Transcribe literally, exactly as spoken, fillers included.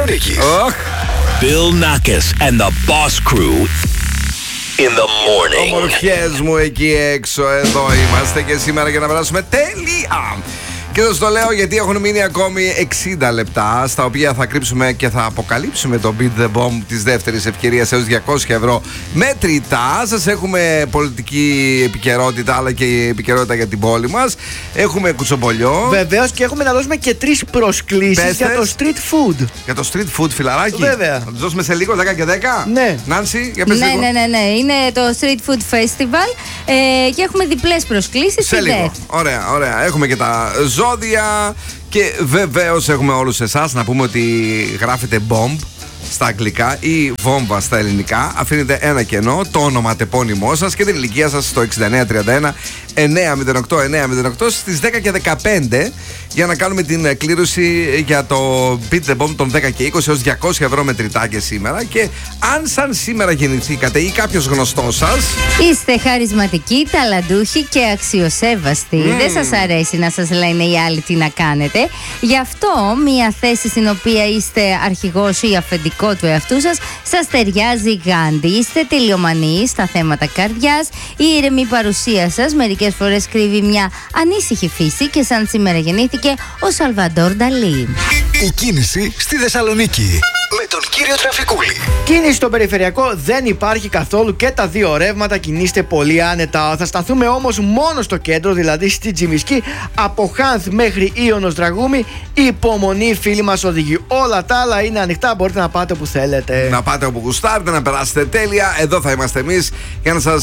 Θεσσαλονίκης. Oh. Bill Nackis and the Boss Crew in the morning. Ομορφιές μου εκεί έξω, εδώ είμαστε και σήμερα για να περάσουμε τέλεια. Και σας το λέω γιατί έχουν μείνει ακόμη εξήντα λεπτά, στα οποία θα κρύψουμε και θα αποκαλύψουμε το Beat the Bomb της δεύτερης ευκαιρίας έως διακόσια ευρώ μετρητά. Σας έχουμε πολιτική επικαιρότητα, αλλά και επικαιρότητα για την πόλη μας. Έχουμε κουτσομπολιό. Βεβαίως, και έχουμε να δώσουμε και τρεις προσκλήσεις Πες για το τες. street food. Για το street food, φιλαράκι. Βέβαια. Θα τους δώσουμε σε λίγο, δέκα και δέκα. Ναι. Νάνση, για πες Ναι, λίγο. ναι, ναι, ναι. Είναι το Street Food Festival ε, και έχουμε διπλές προσκλήσεις. Σε λίγο. Ωραία, ωραία. Έχουμε και τα ζώδια. Και βεβαίως έχουμε όλους εσάς να πούμε ότι γράφετε bomb στα αγγλικά ή βόμβα στα ελληνικά. Αφήνετε ένα κενό, το όνομα τεπώνυμό σας και την ηλικία σας στο εξήντα εννέα τριάντα ένα εννιακόσια οκτώ εννιακόσια οκτώ στις δέκα και δεκαπέντε για να κάνουμε την κλήρωση για το Beat the Bomb των δέκα και είκοσι έως διακόσια ευρώ μετρητά και σήμερα. Και αν σαν σήμερα γεννηθήκατε ή κάποιος γνωστός σας, είστε χαρισματικοί, ταλαντούχοι και αξιοσέβαστοι. Mm. Δεν σας αρέσει να σας λένε οι άλλοι τι να κάνετε. Γι' αυτό μια θέση στην οποία είστε αρχηγός ή αφεντικό του εαυτού σας σας ταιριάζει γάντι. Είστε τελειομανείς στα θέματα καρδιάς. Η ήρεμη παρουσία σας μερικές φορές κρύβει μια ανήσυχη φύση και σαν σήμερα γεννήθηκε ο Σαλβαντόρ Νταλί. Η κίνηση στη Θεσσαλονίκη με τον κύριο Τραφικούλη. Κίνηση στο περιφερειακό δεν υπάρχει καθόλου και τα δύο ρεύματα κινείστε πολύ άνετα. Θα σταθούμε όμως μόνο στο κέντρο, δηλαδή στη Τζιμισκή, από Χάνθ μέχρι Ήωνος Δραγούμη. Υπομονή, φίλοι μας οδηγοί. Όλα τα άλλα είναι ανοιχτά, μπορείτε να πάτε όπου θέλετε. να πάτε όπου γουστάρετε, να περάσετε τέλεια. Εδώ θα είμαστε εμείς για να σας